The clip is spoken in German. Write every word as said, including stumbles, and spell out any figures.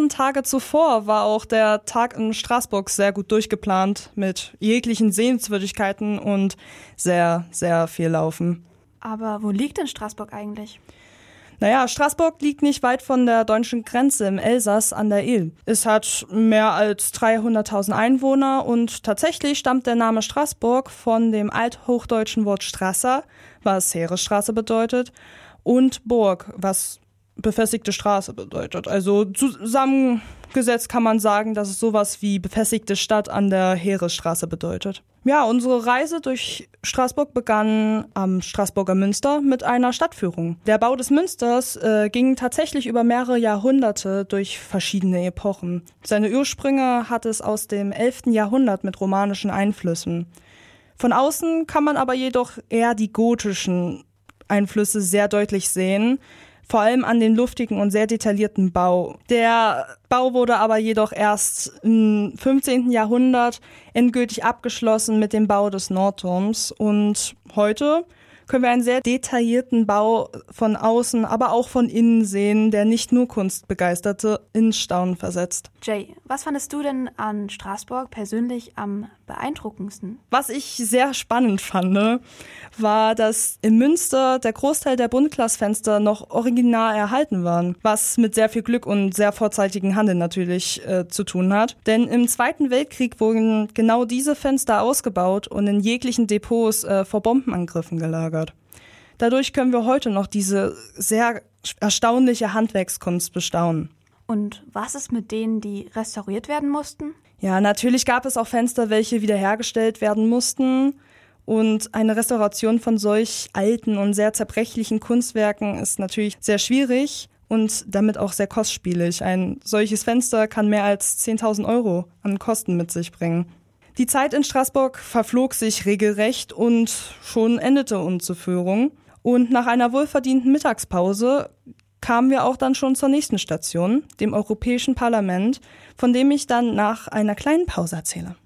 mehreren Tage zuvor war auch der Tag in Straßburg sehr gut durchgeplant mit jeglichen Sehenswürdigkeiten und sehr, sehr viel Laufen. Aber wo liegt denn Straßburg eigentlich? Naja, Straßburg liegt nicht weit von der deutschen Grenze im Elsass an der Ilm. Es hat mehr als dreihunderttausend Einwohner und tatsächlich stammt der Name Straßburg von dem althochdeutschen Wort Strasser, was Heeresstraße bedeutet, und Burg, was befestigte Straße bedeutet. Also zusammengesetzt kann man sagen, dass es sowas wie befestigte Stadt an der Heeresstraße bedeutet. Ja, unsere Reise durch Straßburg begann am Straßburger Münster mit einer Stadtführung. Der Bau des Münsters äh, ging tatsächlich über mehrere Jahrhunderte durch verschiedene Epochen. Seine Ursprünge hat es aus dem elften Jahrhundert mit romanischen Einflüssen. Von außen kann man aber jedoch eher die gotischen Einflüsse sehr deutlich sehen, vor allem an den luftigen und sehr detaillierten Bau. Der Bau wurde aber jedoch erst im fünfzehnten Jahrhundert endgültig abgeschlossen mit dem Bau des Nordturms. Und heute können wir einen sehr detaillierten Bau von außen, aber auch von innen sehen, der nicht nur Kunstbegeisterte in Staunen versetzt. Jay, was fandest du denn an Straßburg persönlich am beeindruckendsten? Was ich sehr spannend fand, war, dass in Münster der Großteil der Buntglasfenster noch original erhalten waren, was mit sehr viel Glück und sehr vorzeitigen Handeln natürlich äh, zu tun hat. Denn im Zweiten Weltkrieg wurden genau diese Fenster ausgebaut und in jeglichen Depots äh, vor Bombenangriffen gelagert. Dadurch können wir heute noch diese sehr erstaunliche Handwerkskunst bestaunen. Und was ist mit denen, die restauriert werden mussten? Ja, natürlich gab es auch Fenster, welche wiederhergestellt werden mussten. Und eine Restauration von solch alten und sehr zerbrechlichen Kunstwerken ist natürlich sehr schwierig und damit auch sehr kostspielig. Ein solches Fenster kann mehr als zehntausend Euro an Kosten mit sich bringen. Die Zeit in Straßburg verflog sich regelrecht und schon endete unsere Führung. Und nach einer wohlverdienten Mittagspause kamen wir auch dann schon zur nächsten Station, dem Europäischen Parlament, von dem ich dann nach einer kleinen Pause erzähle.